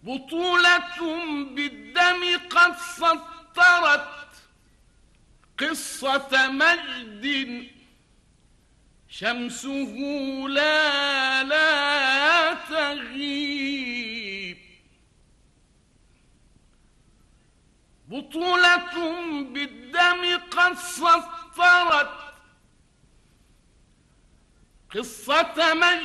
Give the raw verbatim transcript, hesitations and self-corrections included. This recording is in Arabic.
بطولة بالدم قد سطرت قصة مجد شمسه لا لا تغيب. بطولة بالدم قد سطرت قصة مجد